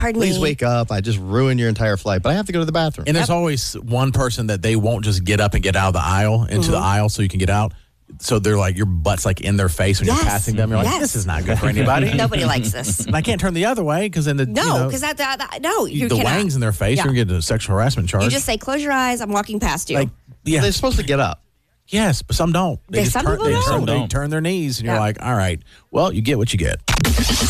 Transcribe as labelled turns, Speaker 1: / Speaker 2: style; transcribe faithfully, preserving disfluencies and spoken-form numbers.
Speaker 1: Pardon
Speaker 2: Please
Speaker 1: me.
Speaker 2: wake up. I just ruined your entire flight, but I have to go to the bathroom.
Speaker 3: And there's
Speaker 1: Yep.
Speaker 3: always one person that they won't just get up and get out of the aisle into
Speaker 1: Mm-hmm.
Speaker 3: the aisle so you can get out. So they're like, your butt's like in their face when
Speaker 1: Yes.
Speaker 3: you're passing them. You're like,
Speaker 1: Yes.
Speaker 3: this is not good for anybody.
Speaker 1: Nobody likes this.
Speaker 3: And I can't turn the other way because then the, you
Speaker 1: No,
Speaker 3: know,
Speaker 1: because that, that, that, no, you
Speaker 3: the
Speaker 1: cannot.
Speaker 3: wang's in their face.
Speaker 1: Yeah.
Speaker 3: You're going to get a sexual harassment charge.
Speaker 1: You just say, close your eyes. I'm walking past you.
Speaker 3: like, yeah.
Speaker 2: They're supposed to get up.
Speaker 3: Yes, but some don't.
Speaker 1: They-
Speaker 3: just
Speaker 1: some
Speaker 3: turn,
Speaker 1: people
Speaker 3: they,
Speaker 1: don't.
Speaker 3: Some
Speaker 4: Some
Speaker 3: they
Speaker 4: don't.
Speaker 3: turn their knees, and you're
Speaker 1: Yeah.
Speaker 3: like, all right, well, you get what you get.